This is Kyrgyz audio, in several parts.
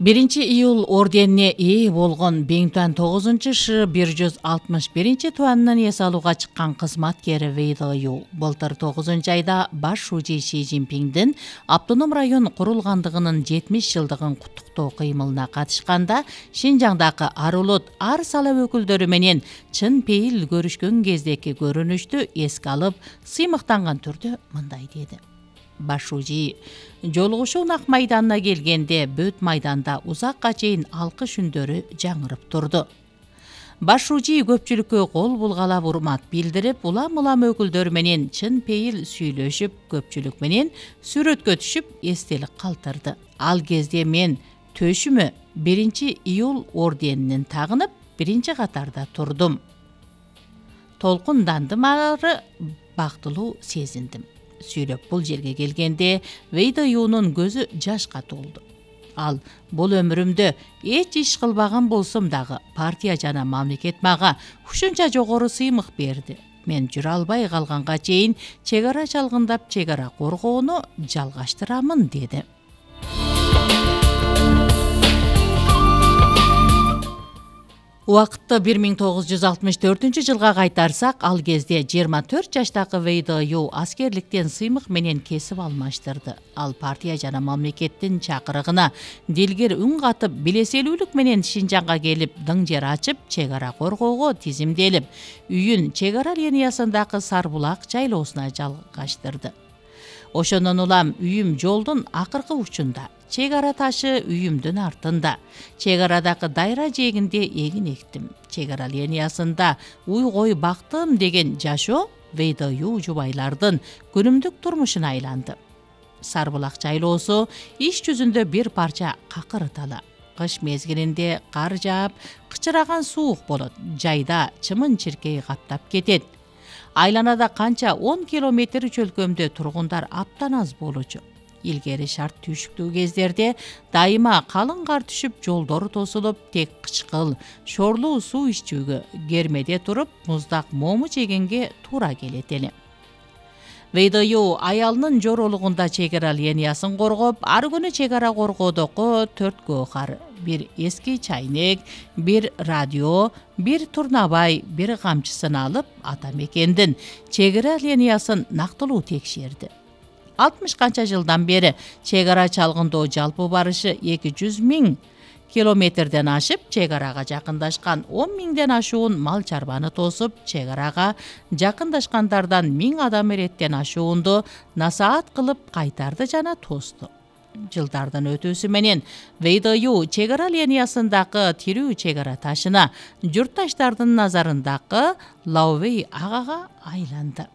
1-iyul орденине ээ болгон Беңтуан 9Ш-161 туанынан эс алууга чыккан кызматкер Вэй Даоюу былтыр 9-айда баш шужи Си Цзиньпиндин автоном район курулгандыгынын 70 жылдыгын куттуктоо кыймылына катышканда Шинжаңдагы арулут ар сала өкүлдөрү менен чын пейил көрүшкөн кездеки көрүнүштү эске алып, сыймыктанган түрдө мындай деди. Башужи жолугушуу Ак майданына келгенде Бөт майданда узакка чейин алкыш үндөрү жаңырып турду. Башужи көпчүлүккө кол булгалап урмат билдирип, улам өкүлдөр менен чын пейил сүйлөшүп, көпчүлүк менен сүрөткө түшүп, эстелик калтырды. Ал кезде мен төшүмө 1-iyul орденинин тагынып, биринчи катарда турдум. Толкундандым, ары бактылуу сезиндим. Сүйлөп бул жерге келгенде Вэй Даоюунун көзү жашка толду. Ал бул өмүрүмдө эч иш кылбаган болсом дагы партия жана мамлекет мага ушунча жогору сыймык берди. Мен жүрө албай калганга чейин чек ара чалгындап чек ара коргоону жалгаштырамын деди. Убакытты 1964 жылга кайтарсак, ал кезде 24 жаштагы Вэй Даоюу аскерликтен сыймык менен кесип алмаштырды. Ал партия жана мамлекеттин чакырыгына дилгер үн катып, билеселүүлүк менен Шинжаңга келип, дың жер ачып, чек ара коргоого тизимделип, үйүн чек ара линиясындагы Сарбулак жайлоосуна жалгаштырды. Ошондон улам үйүм жолдун акыркы учунда, чек ара ташы үйүмдүн артында. Чек арадагы дайра жээгинде эгин эктим. Чек ара линиясында уй кой бактым деген жашоо Вэй Даоюу жубайлардын күнүмдүк турмушуна айланды. Сарбулак жайлоосу иш жүзүндө бир парча какырталы. Кыш мезгилинде кар жаап, кычыраган суук болот. Жайда чымын-чиркей каптап кетет. Айланада канча 10 километр чөлкөмдө тургундар аптан аз болчу. Илгери шарт түйшүктүү кездерде дайыма калың кар түшүп, жолдор тосулуп, тек кычкыл, шорлуу суу ичүүгө, кермеде туруп, муздак мому жегенге туура келет эле. Вэй Даоюу аялынын жоролугунда чек ара линиясын коргоп, ар күнү чек ара коргоодогу 4 көөхар, бир эски чайнек, бир радио, бир турнабай, бир камчысын алып, ата мекендин чек ара линиясын нактылуу текшерди. 60 канча жылдан бери чек ара чалгындоо жалпы барышы 200 000 километрден ашып, чек арага жакындашкан 10 000ден ашуун мал чарбаны тосуп, чек арага жакындашкандардан 1000 адам эреттен ашуунду насаат кылып кайтарды жана тосту. Жылдардын өтүүсү менен Вэй Даоюу чек ара линиясындагы тирүү чек ара ташына журтташтардын назарындагы Лаовэй агага айланды.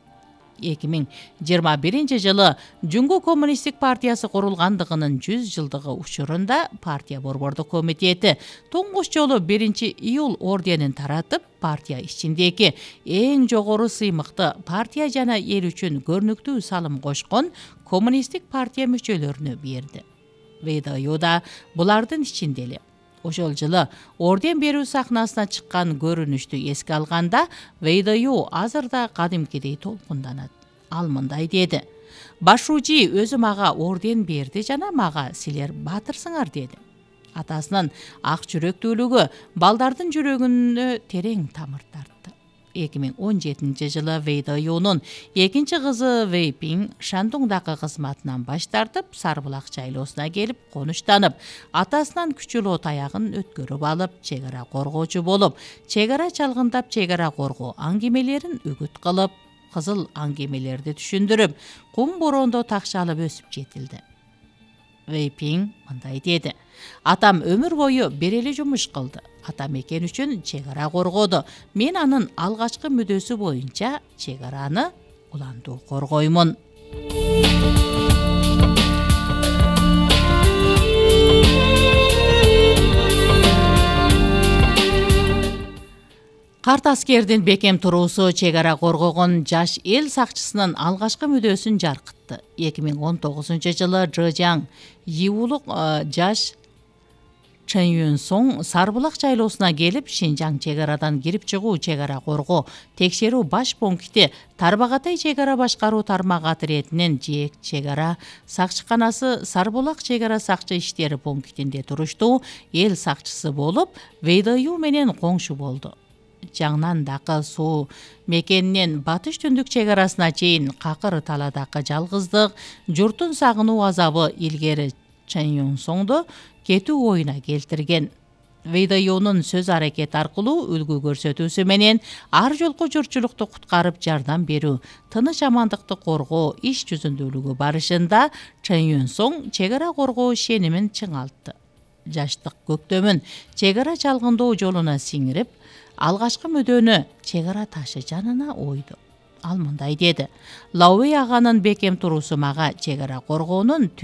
2021 жылы Жунгу коммунисттик партиясы курулгандыгынын 100 жылдыгы учурунда партия борбордук комитети туңгуч жолу 1-iyul орденин таратып, партия ичиндеги эң жогору сыймыкты партия жана эл үчүн көрнүктүү салым кошкон коммунисттик партия мүчөлөрүнө берди. Вэй Даоюу да булардын ичинде эле. Ошол жылы орден берүү сахнасына чыккан көрүнүштү эске алганда, Вэй Даоюу азырда кадимкидей толкунданат. Ал мындай деди: "Башужи өзү мага орден берди жана мага силер баатырсыңар" деди. Атасынын ак жүрөктүүлүгү балдардын жүрөгүнө терең тамыр тартты. 2017 жылы Вэй Даоюунун экинчи кызы Вэй Пиң Шандуңдагы кызматынан баш тартып, Сарбулак жайлоосуна келип конуштанып, атасынан күчүлүү таягын өткөрүп алып, чек ара коргоочу болуп, чек ара чалгындап, чек ара коргоо аңгемелерин үгүт кылып, кызыл аңгемелерди түшүндүрүп, кум бороондо такшалып өсүп жетилди. Вэй Пиң мындай деди: "Атам өмүр бою берели жумуш кылды. Ата мекен үчүн чек ара коргоду. Мен анын алгачкы мүдөсү боюнча чек араны улантуу коргоймун." Карт аскердин бекем туруусу чек ара коргогон жаш эл сакчысынын алгачкы мүдөсүн жаркытты. 2019 жылы Чжэжяң Йиулук жаш Чен Юн Сон Сарбулак жайлоосуна келип, Шинжаң чек арадан кирип чыгуу чек ара коргоо текшерүү баш пункти Тарбагатай чек ара башкаруу тармак отрядынын жээк чек ара сакчыканасы Сарбулак чек ара сакчы иштери пунктинде туруштуу эл сакчысы болуп, Вэйдою менен коңшу болду. Жаңнан дакы суу мекенинен батыш түндүк чек арасына чейин какыр таладакы жалгыздык, журттун сагынуу азабы илгери Чен Юн Сонду кетүү оюна келтирген. Вэйдоюнун сөз аракет аркылуу үлгү көрсөтүүсү менен ар жолку журтчулукту куткарып жардам берүү, тыныч амандыкты коргоо иш жүзүндүүлүгү барышында Чен Юн Сон чек ара коргоо ишенимин чыңалтты. Жаштык көктөмүн чек ара чалгындоо жолуна сиңирип, алгачкы мүдөнү чек ара ташы жанына ойду. Ал мындай деди: Лауи аганын бекем туруусу мага чек ара коргоонун